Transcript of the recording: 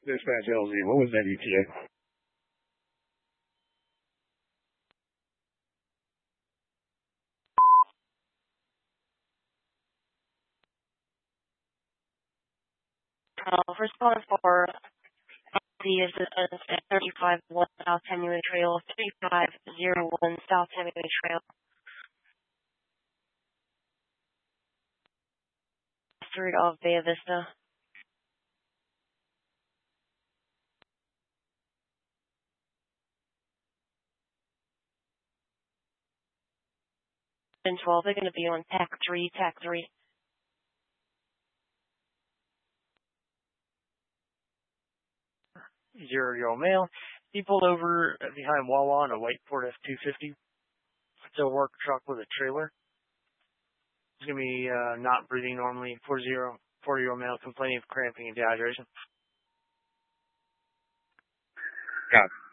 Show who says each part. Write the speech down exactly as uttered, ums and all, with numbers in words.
Speaker 1: Dispatch L Z, what was that E T A?
Speaker 2: Uh, response for the assistance at thirty-five one South Hemingway Trail, thirty-five oh one South Hemingway Trail. Street of Bay Vista. And twelve, they're going to be on tack three, tack three.
Speaker 3: Zero year old male. He pulled over behind Wawa on a white Ford F two fifty. It's a work truck with a trailer. He's going to be uh, not breathing normally. forty, forty year old male complaining of cramping and dehydration.
Speaker 1: Got it.